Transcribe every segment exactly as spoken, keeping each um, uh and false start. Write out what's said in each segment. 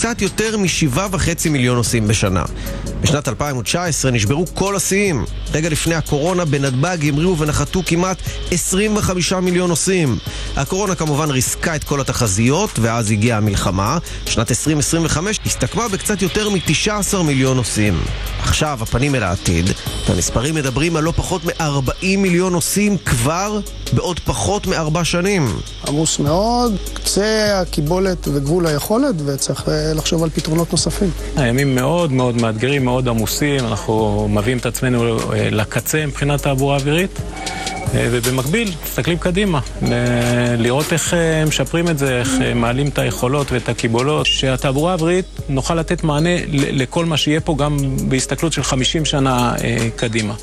קצת יותר משבעה וחצי מיליון נוסעים בשנה. בשנת אלפיים תשע עשרה נשברו כל השיאים. רגע לפני הקורונה בנתב"ג המריאו ונחתו כמעט עשרים וחמישה מיליון נוסעים. הקורונה כמובן ריסקה את כל התחזיות, ואז הגיעה המלחמה. שנת עשרים עשרים וחמש הסתכמה בקצת יותר מ-תשעה עשר מיליון נוסעים. עכשיו הפנים אל העתיד, והמספרים מדברים על לא פחות מ-ארבעים מיליון נוסעים כבר בעוד פחות מארבע שנים. עמוס מאוד, קצה הקיבולת וגבול היכולת, וצריך לחשוב על פתרונות נוספים. הימים מאוד מאוד מאתגרים, מאוד עמוסים, אנחנו מביאים את עצמנו לקצה מבחינת תעבורה אווירית, ובמקביל, מסתכלים קדימה, לראות איך משפרים את זה, איך מעלים את היכולות ואת הקיבולות, שהתעבורה האווירית נוכל לתת מענה לכל מה שיהיה פה גם בהסתכלות של חמישים שנה קדימה.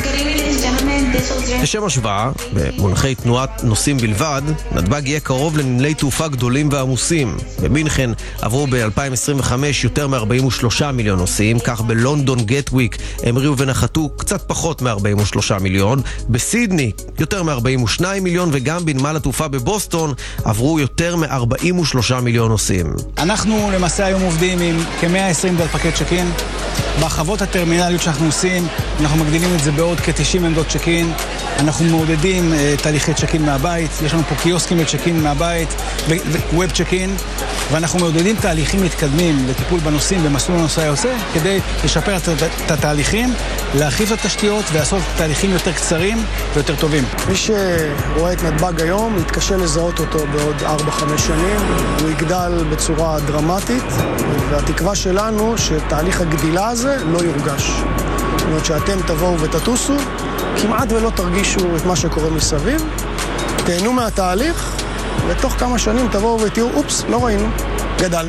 לשם השוואה, במונחי תנועת נוסעים בלבד, נתב"ג יהיה קרוב לנמלי תעופה גדולים ועמוסים. במינכן עברו ב-אלפיים עשרים וחמש יותר מ-ארבעים ושלושה מיליון נוסעים, כך בלונדון גטוויק המריאו ונחתו קצת פחות מ-ארבעים ושלושה מיליון, בסידני יותר מ-ארבעים ושניים מיליון, וגם בנמל התעופה בבוסטון עברו יותר מ-ארבעים ושלושה מיליון נוסעים. אנחנו למעשה היום עובדים עם כ-מאה ועשרים דלפקי צ'קין. בהרחבות הטרמינליות שאנחנו עושים, אנחנו מגדילים את זה בעוד כ-תשעים עמדות צ'קין. אנחנו מעודדים uh, תהליכי צ'קין מהבית, יש לנו פה קיוסקים לצ'קין מהבית, וווב צ'קין, ואנחנו מעודדים תהליכים מתקדמים לטיפול בנוסעים במסלול הנוסע היוצא, כדי לשפר את, את התהליכים, להרחיב את התשתיות ולעשות תהליכים יותר קצרים ויותר טובים. מי שרואה את נתב"ג היום, יתקשה לזהות אותו בעוד ארבע חמש שנים, הוא יגדל בצורה דרמטית, והתקווה שלנו שתהליך הגדילה הזה לא יורגש. זאת אומרת שאתם תבואו ותטוסו, כמעט ולא תרגישו את מה שקורה מסביב, תהנו מהתהליך, ותוך כמה שנים תבואו ותראו, אופס, לא ראינו, גדל.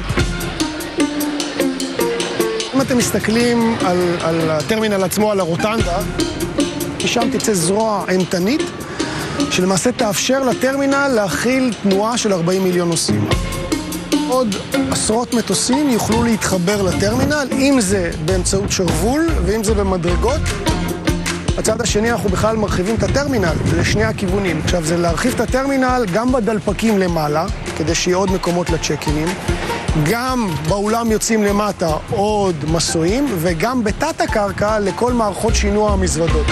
אם אתם מסתכלים על, על הטרמינל עצמו, על הרוטנדה, משם תצא זרוע אימתנית, שלמעשה תאפשר לטרמינל להכיל תנועה של ארבעים מיליון נוסעים. עוד עשרות מטוסים יוכלו להתחבר לטרמינל, אם זה באמצעות שרוול ואם זה במדרגות. הצד השני אנחנו בכלל מרחיבים את הטרמינל לשני הכיוונים. עכשיו זה להרחיב את הטרמינל גם בדלפקים למעלה, כדי שיהיה עוד מקומות לצ'קינים, גם באולם יוצאים למטה עוד מסועים, וגם בתת הקרקע לכל מערכות שינוע המזוודות.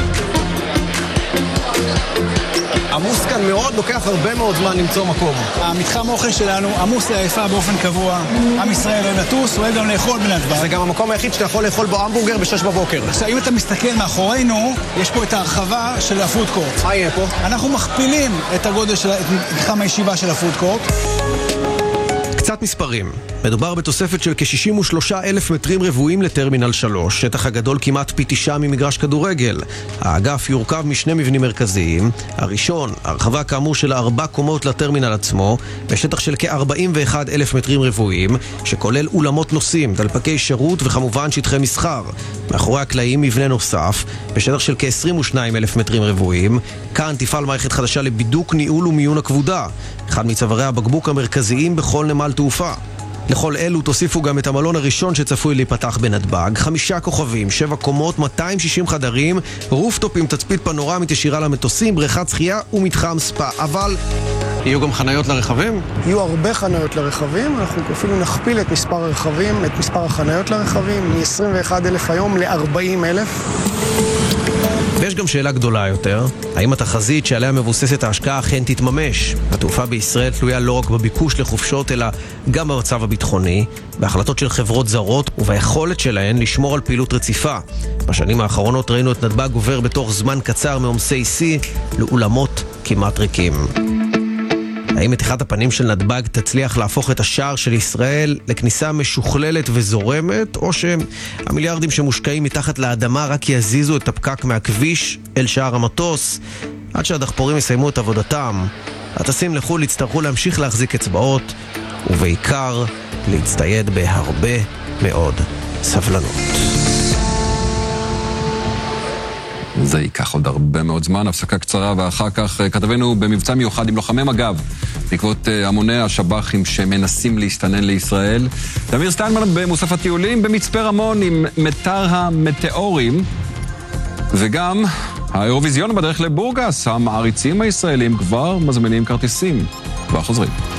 עמוס כאן מאוד, לוקח הרבה מאוד זמן למצוא מקום. המתחם האוכל שלנו עמוס לעייפה באופן קבוע. עם ישראל אוהב לטוס, אוהב גם לאכול בנתב"ג. זה גם המקום היחיד שאתה יכול לאכול בו המבורגר בשש בבוקר. עכשיו, אם אתה מסתכל מאחורינו, יש פה את ההרחבה של הפודקורט. מה יהיה פה? אנחנו מכפילים את הגודל של מתחם הישיבה של הפודקורט. קצת מספרים. מדובר בתוספת של כ-שישים ושלושה אלף מטרים רבועים לטרמינל שלוש, שטח הגדול כמעט פי תשעה ממגרש כדורגל. האגף יורכב משני מבנים מרכזיים. הראשון, הרחבה כאמור של ארבע קומות לטרמינל עצמו, בשטח של כ-ארבעים ואחד אלף מטרים רבועים, שכולל אולמות נוסעים, דלפקי שירות וכמובן שטחי מסחר. מאחורי הקלעים מבנה נוסף, בשטח של כ-עשרים ושניים אלף מטרים רבועים. כאן תפעל מערכת חדשה לבידוק, ניהול ומיון הכבודה, אחד מצווארי הבקבוק המרכזיים בכל נמל תעופה. לכל אלו תוסיפו גם את המלון הראשון שצפוי להיפתח בנתב"ג, חמישה כוכבים, שבע קומות, מאתיים ושישים חדרים, רופטופ עם תצפית פנורמית ישירה למטוסים, בריכת שחייה ומתחם ספא. אבל יהיו גם חניות לרכבים? יהיו הרבה חניות לרכבים, אנחנו אפילו נכפיל את מספר הרכבים, את מספר החניות לרכבים, מ-עשרים ואחד אלף היום ל-ארבעים אלף. ויש גם שאלה גדולה יותר, האם התחזית שעליה מבוססת ההשקעה אכן תתממש? התעופה בישראל תלויה לא רק בביקוש לחופשות, אלא גם במצב הביטחוני, בהחלטות של חברות זרות וביכולת שלהן לשמור על פעילות רציפה. בשנים האחרונות ראינו את נתב"ג עובר בתוך זמן קצר מעומסי שיא לאולמות כמעט ריקים. האם מתיחת הפנים של נתב"ג תצליח להפוך את השער של ישראל לכניסה משוכללת וזורמת, או שהמיליארדים שמושקעים מתחת לאדמה רק יזיזו את הפקק מהכביש אל שער המטוס? עד שהדחפורים יסיימו את עבודתם, הטסים לחו"ל יצטרכו להמשיך להחזיק אצבעות, ובעיקר להצטייד בהרבה מאוד סבלנות. זה ייקח עוד הרבה מאוד זמן, הפסקה קצרה, ואחר כך כתבנו במבצע מיוחד עם לוחמי מג"ב, בעקבות המוני השב"חים שמנסים להסתנן לישראל. תמיר סטיינמן במוסף הטיולים במצפה רמון עם מטר המטאורים, וגם האירוויזיון בדרך לבורגס, המעריצים הישראלים כבר מזמינים כרטיסים. כבר חוזרים.